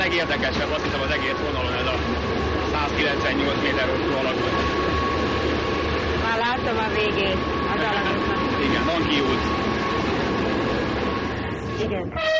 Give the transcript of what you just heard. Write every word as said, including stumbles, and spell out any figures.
Legérdekesebb azt hiszem az egész vonalon ez a százkilencvennyolc méter hosszú alagút. Már látom a végét az alagútnak. Igen, van kiút. Igen.